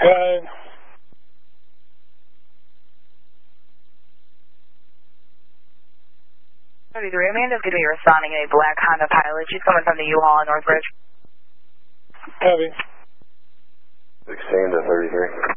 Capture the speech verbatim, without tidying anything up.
ahead. thirty-three, Amanda's going to be responding in a black Honda Pilot. She's coming from the U-Haul in Northbridge. Copy. sixteen to thirty-three.